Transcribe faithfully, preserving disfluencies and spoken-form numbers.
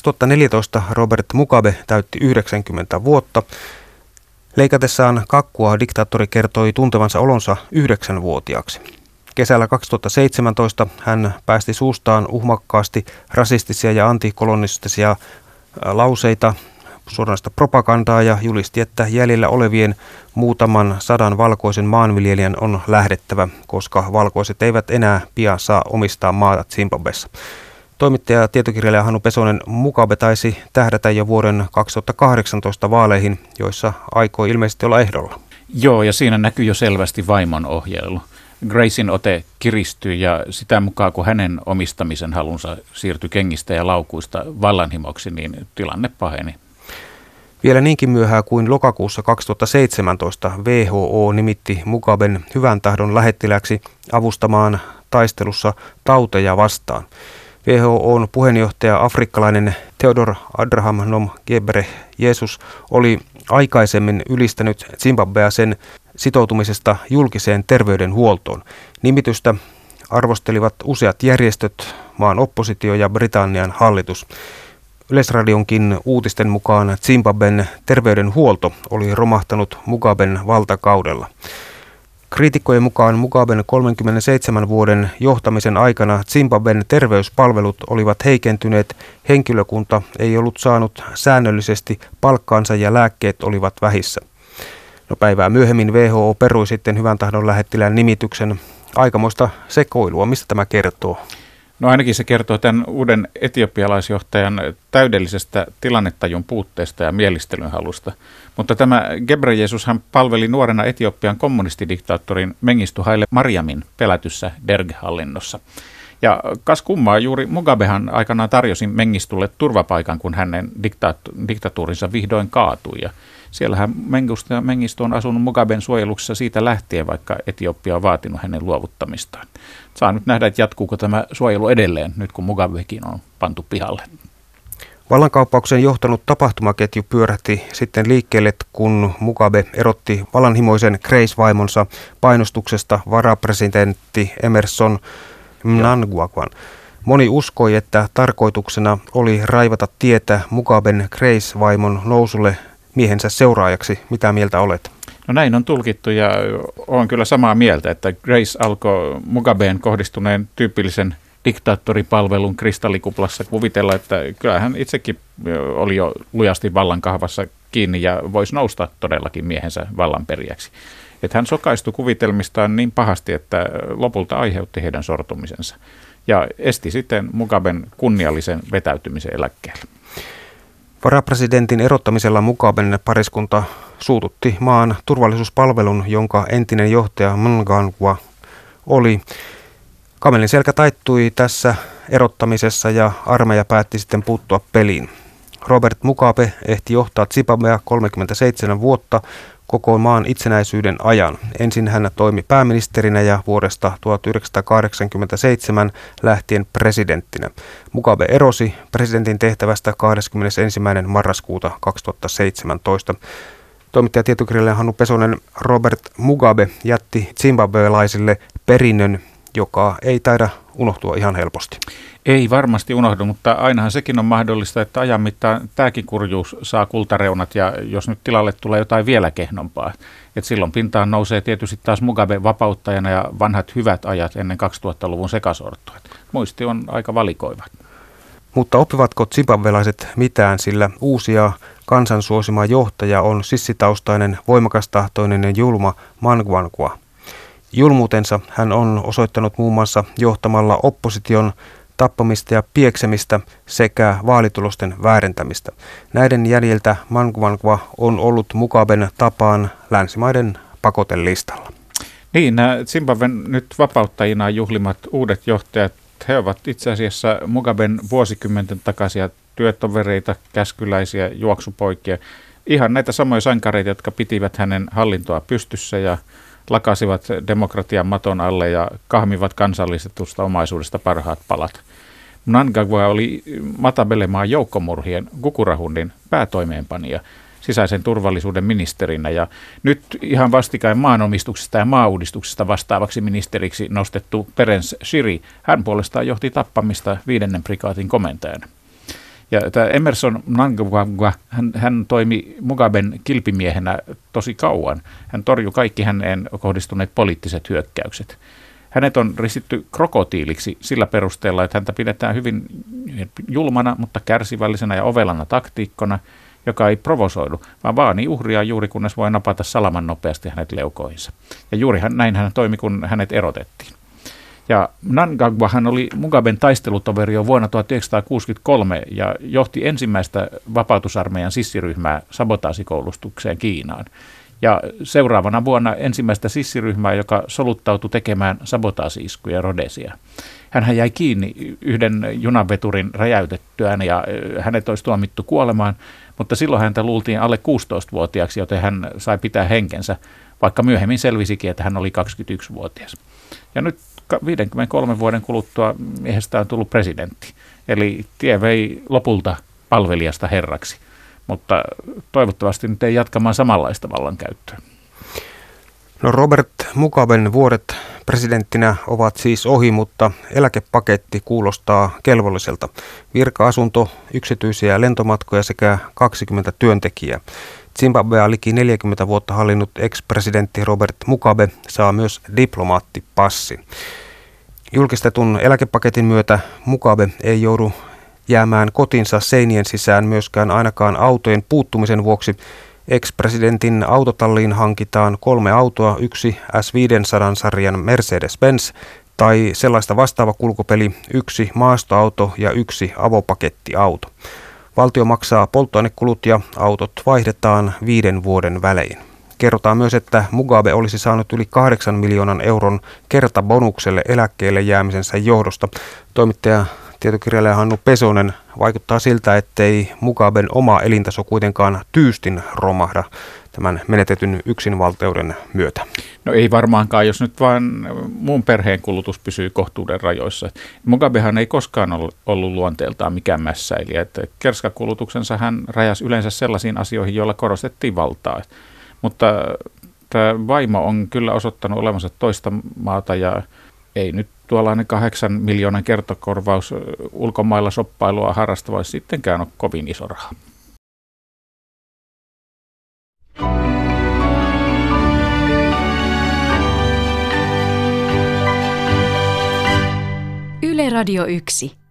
kaksituhattaneljätoista Robert Mugabe täytti yhdeksänkymmentä vuotta. Leikatessaan kakkua diktaattori kertoi tuntevansa olonsa yhdeksänvuotiaaksi. Kesällä kaksituhattaseitsemäntoista hän päästi suustaan uhmakkaasti rasistisia ja antikolonistisia lauseita, suoranaista propagandaa ja julisti, että jäljellä olevien muutaman sadan valkoisen maanviljelijän on lähdettävä, koska valkoiset eivät enää pian saa omistaa maata Zimbabwessa. Toimittaja ja tietokirjailija Hannu Pesonen, Mugabe taisi tähdätä jo vuoden kaksituhattakahdeksantoista vaaleihin, joissa aikoi ilmeisesti olla ehdolla. Joo, ja siinä näkyy jo selvästi vaimon ohjailu. Gracen ote kiristyi ja sitä mukaan, kun hänen omistamisen halunsa siirtyi kengistä ja laukuista vallanhimoksi, niin tilanne paheni. Vielä niinkin myöhään kuin lokakuussa kaksituhattaseitsemäntoista W H O nimitti Mugaben hyvän tahdon lähettiläksi avustamaan taistelussa tauteja vastaan. W H O:n puheenjohtaja afrikkalainen Theodor Abraham Ghebreyesus oli aikaisemmin ylistänyt Zimbabwea sen sitoutumisesta julkiseen terveydenhuoltoon. Nimitystä arvostelivat useat järjestöt, maan oppositio ja Britannian hallitus. Yleisradionkin uutisten mukaan Zimbabwen terveydenhuolto oli romahtanut Mugaben valtakaudella. Kriitikkojen mukaan Mugaben kolmekymmentäseitsemän vuoden johtamisen aikana Zimbabwen terveyspalvelut olivat heikentyneet, henkilökunta ei ollut saanut säännöllisesti palkkaansa ja lääkkeet olivat vähissä. No päivää myöhemmin W H O perui sitten hyvän tahdon lähettilään nimityksen. Aikamoista sekoilua. Mistä tämä kertoo? No ainakin se kertoo tämän uuden etiopialaisjohtajan täydellisestä tilannetajun puutteesta ja mielistelyn halusta. Mutta tämä Ghebreyesus hän palveli nuorena Etiopian kommunistidiktaattorin Mengistu Haile Mariamin pelätyssä Derg-hallinnossa. Ja kas kummaa, juuri Mugabehan aikanaan tarjosi Mengistulle turvapaikan, kun hänen diktaat- diktatuurinsa vihdoin kaatui. Ja siellähän Mengistu, Mengistu on asunut Mugaben suojeluksessa siitä lähtien, vaikka Etiopia on vaatinut hänen luovuttamistaan. Saa nyt nähdä, että jatkuuko tämä suojelu edelleen, nyt kun Mugabekin on pantu pihalle. Vallankaappauksen johtanut tapahtumaketju pyörähti sitten liikkeelle, kun Mugabe erotti vallanhimoisen Grace-vaimonsa painostuksesta varapresidentti Emerson Mnangagwan. Moni uskoi, että tarkoituksena oli raivata tietä Mugaben Grace-vaimon nousulle miehensä seuraajaksi. Mitä mieltä olet? No näin on tulkittu ja olen kyllä samaa mieltä, että Grace alkoi Mugabeen kohdistuneen tyypillisen diktaattoripalvelun kristallikuplassa kuvitella, että kyllähän itsekin oli jo lujasti vallankahvassa kiinni ja voisi nousta todellakin miehensä vallanperijäksi. Että hän sokaistui kuvitelmistaan niin pahasti, että lopulta aiheutti heidän sortumisensa ja esti sitten Mugaben kunniallisen vetäytymisen eläkkeelle. Varapresidentin erottamisella Mugaben pariskunta suututti maan turvallisuuspalvelun, jonka entinen johtaja Mnangagwa oli. Kamelin selkä taittui tässä erottamisessa ja armeija päätti sitten puuttua peliin. Robert Mugabe ehti johtaa Zimbabwea kolmekymmentäseitsemän vuotta koko maan itsenäisyyden ajan. Ensin hän toimi pääministerinä ja vuodesta tuhatyhdeksänsataakahdeksankymmentäseitsemän lähtien presidenttinä. Mugabe erosi presidentin tehtävästä kahdeskymmenesensimmäinen marraskuuta kaksituhattaseitsemäntoista. Toimittaja tietokirjailija Hannu Pesonen, Robert Mugabe jätti zimbabwelaisille perinnön, joka ei taida unohtua ihan helposti. Ei varmasti unohdu, mutta ainahan sekin on mahdollista, että ajan mittaan tämäkin kurjuus saa kultareunat ja jos nyt tilalle tulee jotain vielä kehnompaa. Et silloin pintaan nousee tietysti taas Mugabe vapauttajana ja vanhat hyvät ajat ennen kaksituhattaluvun sekasortoa. Muisti on aika valikoiva. Mutta oppivatko zimbabwelaiset mitään, sillä uusia kansansuosima johtaja on sissitaustainen, voimakastahtoinen ja julma Mnangagwa. Julmuutensa hän on osoittanut muun muassa johtamalla opposition tappamista ja pieksemistä sekä vaalitulosten väärentämistä. Näiden jäljiltä Mnangagwa on ollut Mugaben tapaan länsimaiden pakotelistalla. Niin, nämä Zimbabwen nyt vapauttajina juhlimat uudet johtajat, he ovat itse asiassa Mugaben vuosikymmenten takaisia työtovereita, käskyläisiä, juoksupoikia. Ihan näitä samoja sankareita, jotka pitivät hänen hallintoa pystyssä ja lakasivat demokratian maton alle ja kahmivat kansallistetusta omaisuudesta parhaat palat. Mnangagwa oli Matabelemaan joukkomurhien Gukurahundin päätoimeenpanija sisäisen turvallisuuden ministerinä ja nyt ihan vastikään maanomistuksesta ja maauudistuksesta vastaavaksi ministeriksi nostettu Perence Shiri, hän puolestaan johti tappamista viidennen prikaatin komentajana. Ja tämä Emerson Mnangagwa, hän, hän toimi Mugaben kilpimiehenä tosi kauan. Hän torjui kaikki häneen kohdistuneet poliittiset hyökkäykset. Hänet on ristitty krokotiiliksi sillä perusteella, että häntä pidetään hyvin julmana, mutta kärsivällisenä ja ovelana taktiikkona, joka ei provosoidu, vaan vaanii uhria juuri kunnes voi napata salaman nopeasti hänet leukoihinsa. Ja juuri hän, näin hän toimi, kun hänet erotettiin. Ja Mnangagwa hän oli Mugaben taistelutoveri jo vuonna tuhatyhdeksänsataakuusikymmentäkolme ja johti ensimmäistä vapautusarmeijan sissiryhmää sabotaasikoulustukseen Kiinaan. Ja seuraavana vuonna ensimmäistä sissiryhmää, joka soluttautui tekemään sabotaasi-iskuja Rhodesia. Hänhän jäi kiinni yhden junanveturin räjäytettyään ja hänet olisi tuomittu kuolemaan, mutta silloin häntä luultiin alle kuusitoistavuotiaaksi, joten hän sai pitää henkensä, vaikka myöhemmin selvisikin, että hän oli kaksikymmentäyksivuotias. Ja nyt viidenkymmenenkolmen vuoden kuluttua miehestä on tullut presidentti, eli tie vei lopulta palvelijasta herraksi. Mutta toivottavasti nyt ei jatkamaan samanlaista vallankäyttöä. No Robert Mugaben vuodet presidenttinä ovat siis ohi, mutta eläkepaketti kuulostaa kelvolliselta. Virka-asunto, yksityisiä lentomatkoja sekä kaksikymmentä työntekijää. Zimbabwea liki neljäkymmentä vuotta hallinnut ex-presidentti Robert Mugabe saa myös diplomaattipassin. Julkistetun eläkepaketin myötä Mugabe ei joudu jäämään kotinsa seinien sisään myöskään ainakaan autojen puuttumisen vuoksi. Ex-presidentin autotalliin hankitaan kolme autoa, yksi S viisisataa-sarjan Mercedes-Benz tai sellaista vastaava kulkupeli, yksi maastoauto ja yksi avopakettiauto. Valtio maksaa polttoainekulut ja autot vaihdetaan viiden vuoden välein. Kerrotaan myös, että Mugabe olisi saanut yli kahdeksan miljoonan euron kertabonukselle eläkkeelle jäämisensä johdosta. Toimittaja tietokirjailija Hannu Pesonen, vaikuttaa siltä, ettei Mugaben oma elintaso kuitenkaan tyystin romahda tämän menetetyn yksinvalteuden myötä. No ei varmaankaan, jos nyt vaan muun perheen kulutus pysyy kohtuuden rajoissa. Mugabehan ei koskaan ollut luonteeltaan mikään mässäilijä. Että kerskakulutuksensa hän rajasi yleensä sellaisiin asioihin, joilla korostettiin valtaa. Mutta tämä vaimo on kyllä osoittanut olevansa toista maata ja ei nyt tuollainen kahdeksan miljoonan kertakorvaus ulkomailla shoppailua harrastavaisi sittenkään ole kovin iso raha. Yle Radio yksi.